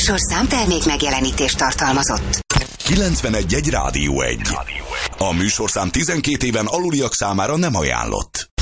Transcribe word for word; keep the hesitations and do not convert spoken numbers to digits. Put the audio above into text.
műsorszám termék megjelenítést tartalmazott. kilencvenegy egy Rádió egy. A műsorszám tizenkét éven aluliak számára nem ajánlott.